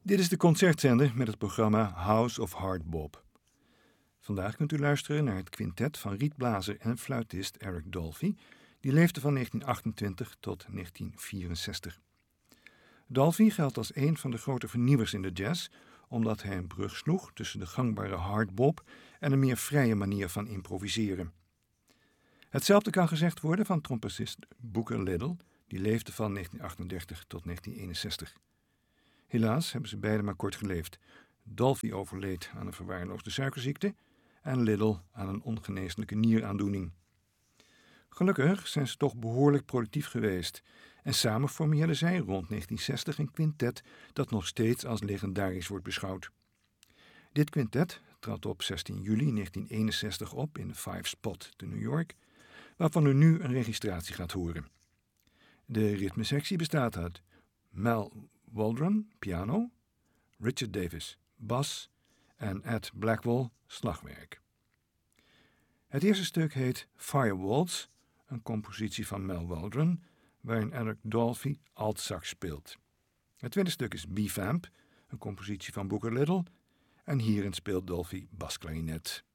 Dit is de concertzender met het programma House of Hard Bop. Vandaag kunt u luisteren naar het quintet van rietblazer en fluitist Eric Dolphy, die leefde van 1928 tot 1964. Dolphy geldt als een van de grote vernieuwers in de jazz, omdat hij een brug sloeg tussen de gangbare hardbop en een meer vrije manier van improviseren. Hetzelfde kan gezegd worden van trompetist Booker Little, die leefde van 1938 tot 1961. Helaas hebben ze beiden maar kort geleefd. Dolphy overleed aan een verwaarloosde suikerziekte en Little aan een ongeneeslijke nieraandoening. Gelukkig zijn ze toch behoorlijk productief geweest en samen formeerden zij rond 1960 een quintet dat nog steeds als legendarisch wordt beschouwd. Dit quintet trad op 16 juli 1961 op in de Five Spot te New York, waarvan u nu een registratie gaat horen. De ritmesectie bestaat uit Mel Waldron, piano, Richard Davis, bas en Ed Blackwell, slagwerk. Het eerste stuk heet Fire Waltz, een compositie van Mel Waldron, waarin Eric Dolphy altsax speelt. Het tweede stuk is B-Vamp, een compositie van Booker Little, en hierin speelt Dolphy basklarinet.